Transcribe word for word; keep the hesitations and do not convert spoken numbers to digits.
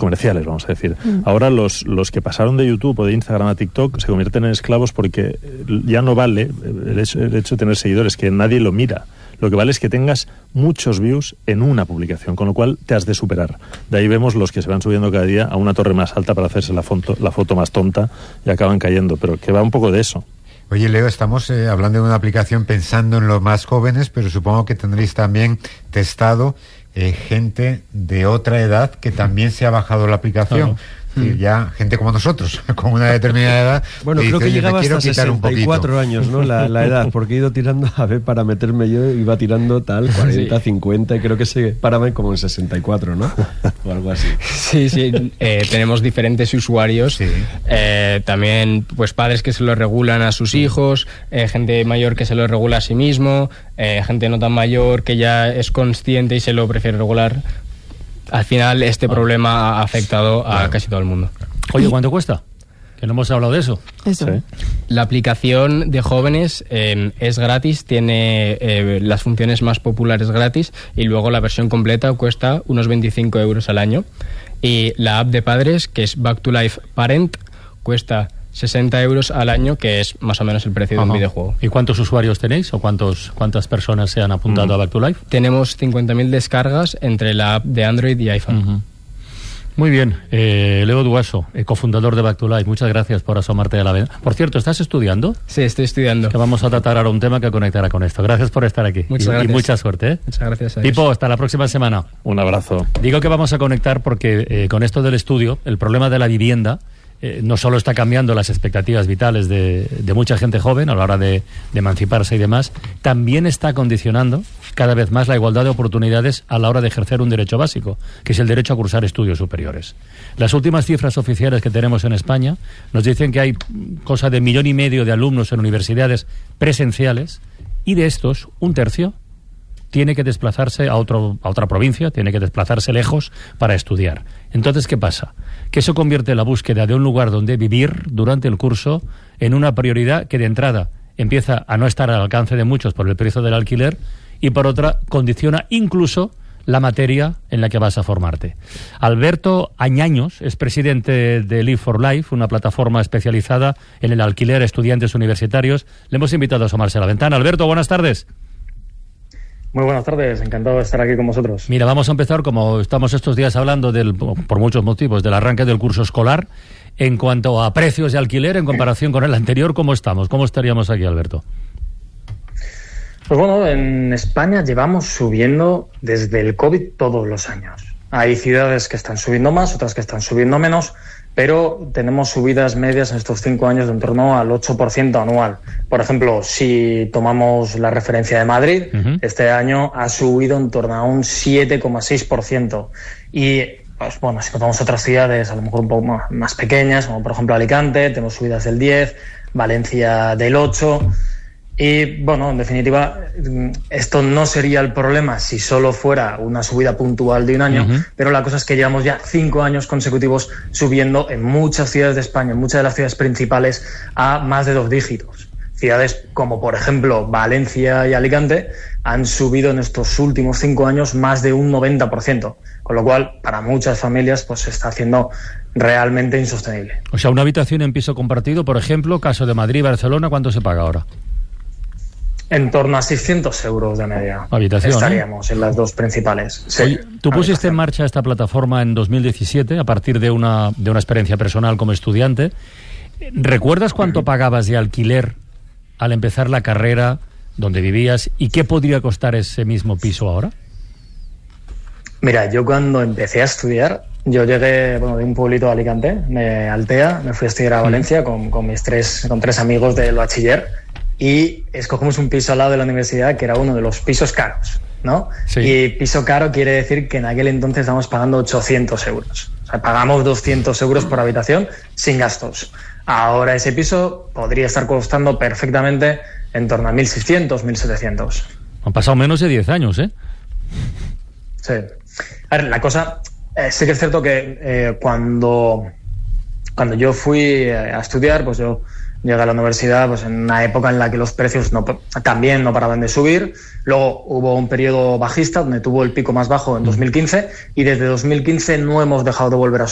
comerciales, vamos a decir. Mm. Ahora los, los que pasaron de YouTube o de Instagram a TikTok se convierten en esclavos porque ya no vale el hecho, el hecho de tener seguidores, que nadie lo mira. Lo que vale es que tengas muchos views en una publicación, con lo cual te has de superar. De ahí vemos los que se van subiendo cada día a una torre más alta para hacerse la foto, la foto más tonta y acaban cayendo, pero que va un poco de eso. Oye, Leo, estamos eh, hablando de una aplicación pensando en los más jóvenes, pero supongo que tendréis también testado eh, gente de otra edad que también se ha bajado la aplicación. Claro. Sí, ya gente como nosotros, con una determinada edad. Bueno, creo que llegaba hasta sesenta y cuatro años, ¿no? La, la edad, porque he ido tirando, a ver, para meterme yo, iba tirando tal, cuarenta, sí. cincuenta, y creo que se paraba como en sesenta y cuatro, ¿no? O algo así. Sí, sí, eh, tenemos diferentes usuarios, sí. eh, también pues padres que se lo regulan a sus hijos, eh, gente mayor que se lo regula a sí mismo, eh, gente no tan mayor que ya es consciente y se lo prefiere regular. Al final este problema ha afectado a casi todo el mundo. Oye, ¿cuánto cuesta? Que no hemos hablado de eso. Eso. Sí. La aplicación de jóvenes eh, es gratis, tiene eh, las funciones más populares gratis, y luego la versión completa cuesta unos veinticinco euros al año. Y la app de padres, que es Back to Life Parent, cuesta sesenta euros al año, que es más o menos el precio de Ajá. un videojuego. ¿Y cuántos usuarios tenéis o cuántos cuántas personas se han apuntado uh-huh. a Back to Life? Tenemos cincuenta mil descargas entre la app de Android y iPhone. Uh-huh. Muy bien, eh, Leo Duaso, eh, cofundador de Back to Life, muchas gracias por asomarte a la vena. Por cierto, ¿estás estudiando? Sí, estoy estudiando. Que vamos a tratar ahora un tema que conectará con esto. Gracias por estar aquí. Muchas y, gracias. Y mucha suerte. ¿eh? Muchas gracias. Pipo, hasta la próxima semana. Un abrazo. Digo que vamos a conectar porque eh, con esto del estudio, el problema de la vivienda eh, no solo está cambiando las expectativas vitales de, de mucha gente joven a la hora de, de emanciparse y demás, también está condicionando cada vez más la igualdad de oportunidades a la hora de ejercer un derecho básico, que es el derecho a cursar estudios superiores. Las últimas cifras oficiales que tenemos en España nos dicen que hay cosa de millón y medio de alumnos en universidades presenciales, y de estos, un tercio tiene que desplazarse a, otro, a otra provincia, tiene que desplazarse lejos para estudiar. Entonces, ¿qué pasa? Que eso convierte la búsqueda de un lugar donde vivir durante el curso en una prioridad que de entrada empieza a no estar al alcance de muchos por el precio del alquiler, y por otra condiciona incluso la materia en la que vas a formarte. Alberto Añaños es presidente de Live for Life, una plataforma especializada en el alquiler a estudiantes universitarios. Le hemos invitado a asomarse a la ventana. Alberto, buenas tardes. Muy buenas tardes, encantado de estar aquí con vosotros. Mira, vamos a empezar, como estamos estos días hablando, del, por muchos motivos, del arranque del curso escolar. En cuanto a precios de alquiler, en comparación con el anterior, ¿cómo estamos? ¿Cómo estaríamos aquí, Alberto? Pues bueno, en España llevamos subiendo desde el COVID todos los años. Hay ciudades que están subiendo más, otras que están subiendo menos, pero tenemos subidas medias en estos cinco años de en torno al ocho por ciento anual. Por ejemplo, si tomamos la referencia de Madrid, uh-huh. este año ha subido en torno a un siete coma seis por ciento. Y pues bueno, si tomamos otras ciudades a lo mejor un poco más pequeñas, como por ejemplo Alicante, tenemos subidas del diez, Valencia del ocho. Y bueno, en definitiva, esto no sería el problema si solo fuera una subida puntual de un año, uh-huh. pero la cosa es que llevamos ya cinco años consecutivos subiendo en muchas ciudades de España, en muchas de las ciudades principales, a más de dos dígitos. Ciudades como, por ejemplo, Valencia y Alicante han subido en estos últimos cinco años más de un noventa por ciento, con lo cual, para muchas familias, pues se está haciendo realmente insostenible. O sea, una habitación en piso compartido, por ejemplo, caso de Madrid y Barcelona, ¿cuánto se paga ahora? En torno a seiscientos euros de media. Habitación, estaríamos ¿eh? en las dos principales. Sí, Oye, tú pusiste habitación. en marcha esta plataforma en dos mil diecisiete a partir de una, de una experiencia personal como estudiante. ¿Recuerdas cuánto uh-huh. pagabas de alquiler al empezar la carrera, donde vivías, y qué podría costar ese mismo piso ahora? Mira, yo cuando empecé a estudiar, yo llegué bueno, de un pueblito de Alicante, de Altea, me fui a estudiar a Valencia uh-huh. con, con mis tres, con tres amigos del bachiller. Y escogimos un piso al lado de la universidad que era uno de los pisos caros, ¿no? Sí. Y piso caro quiere decir que en aquel entonces estábamos pagando ochocientos euros. O sea, pagamos doscientos euros por habitación sin gastos. Ahora ese piso podría estar costando perfectamente en torno a mil seiscientos, mil setecientos. Han pasado menos de diez años, ¿eh? Sí. A ver, la cosa... Eh, sí que es cierto que eh, cuando, cuando yo fui a estudiar, pues yo... Llegué a la universidad pues en una época en la que los precios no, también no paraban de subir. Luego hubo un periodo bajista donde tuvo el pico más bajo en dos mil quince y desde dos mil quince no hemos dejado de volver a